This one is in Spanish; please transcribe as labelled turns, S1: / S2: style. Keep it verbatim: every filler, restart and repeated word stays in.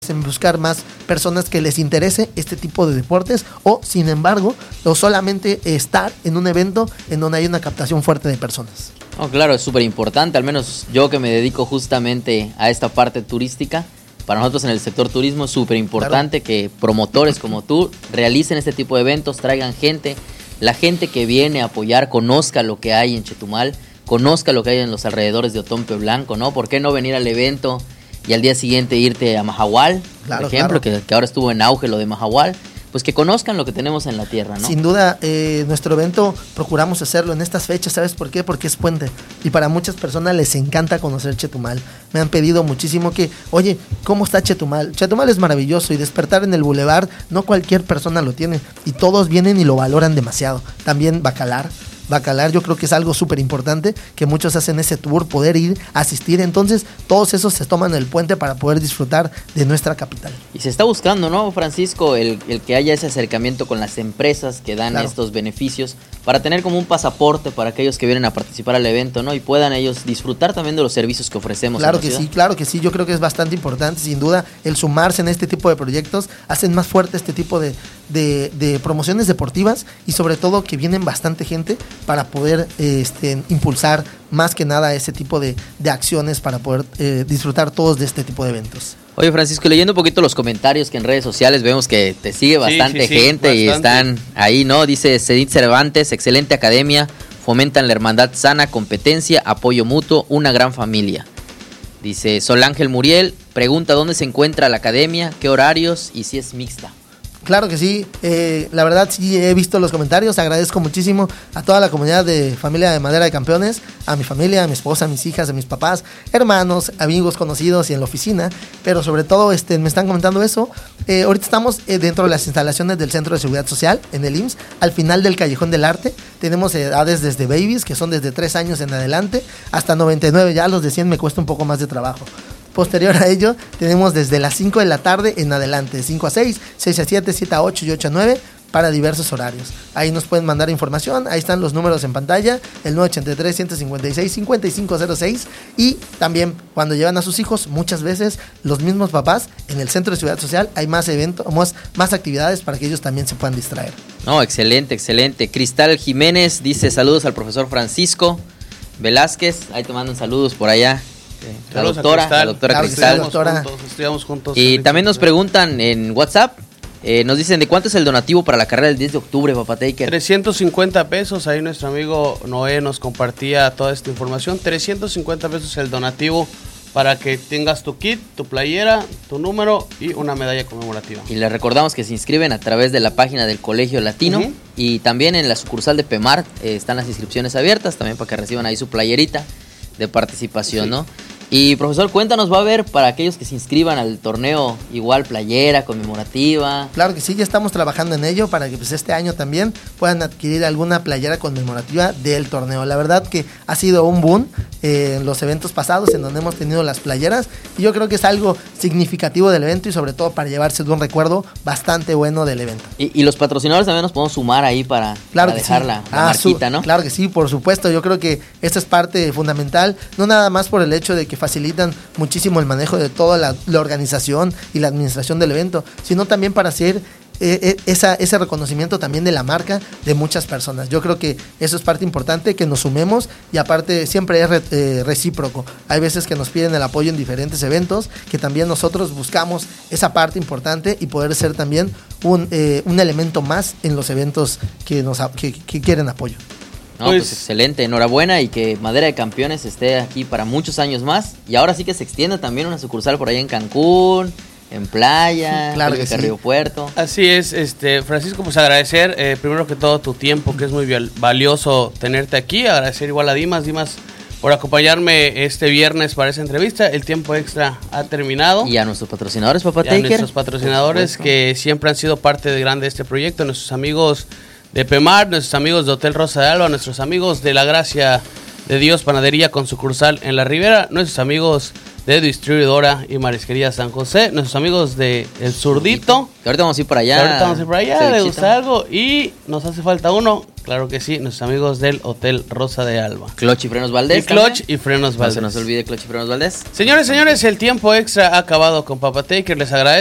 S1: en buscar más personas que les interese este tipo de deportes o, sin embargo, o solamente estar en un evento en donde hay una captación fuerte de personas.
S2: No, claro, es súper importante, al menos yo que me dedico justamente a esta parte turística, para nosotros en el sector turismo es súper importante claro. que promotores como tú realicen este tipo de eventos, traigan gente, la gente que viene a apoyar conozca lo que hay en Chetumal, conozca lo que hay en los alrededores de Otompe Blanco, ¿no? ¿Por qué no venir al evento y al día siguiente irte a Mahahual, claro, por ejemplo, claro. que, que ahora estuvo en auge lo de Mahahual? Pues que conozcan lo que tenemos en la tierra, ¿no?
S1: Sin duda, eh, nuestro evento procuramos hacerlo en estas fechas, ¿sabes por qué? Porque es puente y para muchas personas les encanta conocer Chetumal. Me han pedido muchísimo que, oye, ¿cómo está Chetumal? Chetumal es maravilloso y despertar en el bulevar, no cualquier persona lo tiene y todos vienen y lo valoran demasiado. También Bacalar. Bacalar yo creo que es algo súper importante, que muchos hacen ese tour, poder ir, asistir, entonces todos esos se toman el puente para poder disfrutar de nuestra capital.
S2: Y se está buscando, ¿no, Francisco? El, el que haya ese acercamiento con las empresas que dan claro. estos beneficios, para tener como un pasaporte para aquellos que vienen a participar al evento, ¿no? Y puedan ellos disfrutar también de los servicios que ofrecemos.
S1: Claro
S2: en la
S1: que
S2: ciudad.
S1: sí, claro que sí, yo creo que es bastante importante, sin duda, el sumarse en este tipo de proyectos, hacen más fuerte este tipo de, de, de promociones deportivas y sobre todo que vienen bastante gente para poder este, impulsar más que nada ese tipo de, de acciones para poder eh, disfrutar todos de este tipo de eventos.
S2: Oye, Francisco, leyendo un poquito los comentarios que en redes sociales vemos que te sigue bastante sí, sí, sí, gente bastante. Y están ahí, ¿no? Dice Cedit Cervantes, excelente academia, fomentan la hermandad sana, competencia, apoyo mutuo, una gran familia. Dice Sol Ángel Muriel, pregunta dónde se encuentra la academia, qué horarios y si es mixta.
S1: Claro que sí, eh, la verdad sí he visto los comentarios, agradezco muchísimo a toda la comunidad de Familia de Madera de Campeones, a mi familia, a mi esposa, a mis hijas, a mis papás, hermanos, amigos, conocidos y en la oficina, pero sobre todo este, me están comentando eso. Eh, ahorita estamos eh, dentro de las instalaciones del Centro de Seguridad Social, en el I M S S, al final del Callejón del Arte, tenemos edades desde babies, que son desde tres años en adelante, hasta noventa y nueve, ya los de cien me cuesta un poco más de trabajo. Posterior a ello, tenemos desde las cinco de la tarde en adelante, de cinco a seis, seis a siete, siete a ocho y ocho a nueve, para diversos horarios. Ahí nos pueden mandar información, ahí están los números en pantalla, el nueve ochenta y tres, ciento cincuenta y seis, cincuenta y cinco cero seis, y también cuando llevan a sus hijos, muchas veces los mismos papás, en el Centro de Seguridad Social hay más eventos, más, más actividades para que ellos también se puedan distraer.
S2: No, excelente, excelente. Cristal Jiménez dice saludos al profesor Francisco Velázquez, ahí te mandan saludos por allá. La doctora, la doctora claro, Cristal.
S1: Sí, doctora.
S3: Juntos, estudiamos juntos.
S2: Y también nos preguntan en WhatsApp, eh, nos dicen de cuánto es el donativo para la carrera del diez de octubre, Papá Taker.
S3: trescientos cincuenta pesos, ahí nuestro amigo Noé nos compartía toda esta información. trescientos cincuenta pesos el donativo para que tengas tu kit, tu playera, tu número y una medalla conmemorativa.
S2: Y les recordamos que se inscriben a través de la página del Colegio Latino uh-huh. y también en la sucursal de Pemar eh, están las inscripciones abiertas, también para que reciban ahí su playerita de participación, sí. ¿no? Y profesor, cuéntanos, ¿va a haber para aquellos que se inscriban al torneo igual playera conmemorativa?
S1: Claro que sí, ya estamos trabajando en ello para que pues este año también puedan adquirir alguna playera conmemorativa del torneo. La verdad que ha sido un boom eh, en los eventos pasados en donde hemos tenido las playeras y yo creo que es algo significativo del evento y sobre todo para llevarse de un recuerdo bastante bueno del evento.
S2: Y, y los patrocinadores también nos podemos sumar ahí para,
S1: claro
S2: para dejar
S1: sí.
S2: la, la ah, marquita,
S1: su,
S2: ¿no?
S1: Claro que sí, por supuesto, yo creo que esta es parte fundamental, no nada más por el hecho de que facilitan muchísimo el manejo de toda la, la organización y la administración del evento, sino también para hacer eh, esa, ese reconocimiento también de la marca de muchas personas. Yo creo que eso es parte importante, que nos sumemos y aparte siempre es re, eh, recíproco. Hay veces que nos piden el apoyo en diferentes eventos, que también nosotros buscamos esa parte importante y poder ser también un, eh, un elemento más en los eventos que, nos, que, que quieren apoyo.
S2: No, pues, pues excelente, enhorabuena y que Madera de Campeones esté aquí para muchos años más y ahora sí que se extienda también una sucursal por allá en Cancún, en Playa,
S1: claro que sí.
S2: Río Puerto.
S3: Así es, este Francisco, pues agradecer eh, primero que todo tu tiempo, que es muy valioso tenerte aquí, agradecer igual a Dimas, Dimas por acompañarme este viernes para esa entrevista, el tiempo extra ha terminado.
S2: Y a nuestros patrocinadores, Papá Taker.
S3: A nuestros patrocinadores que siempre han sido parte de grande de este proyecto, nuestros amigos de Pemar, nuestros amigos de Hotel Rosa de Alba, nuestros amigos de La Gracia de Dios Panadería con sucursal en La Ribera, nuestros amigos de Distribuidora y Marisquería San José, nuestros amigos de El Zurdito,
S2: que ahorita vamos a ir para allá,
S3: que ahorita vamos a ir para allá, le gusta algo y nos hace falta uno, Claro que sí, nuestros amigos del Hotel Rosa de Alba.
S2: Clutch y Frenos Valdés.
S3: Y Clutch y Frenos Valdés.
S2: No se nos olvide Clutch y Frenos Valdés.
S3: Señores, señores, el tiempo extra ha acabado con Papa Taker. Les agradezco.